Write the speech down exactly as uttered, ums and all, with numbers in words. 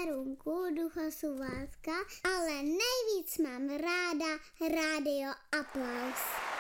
Perunku, Duchosu Válska, ale nejvíc mám ráda Rádio Aplaus.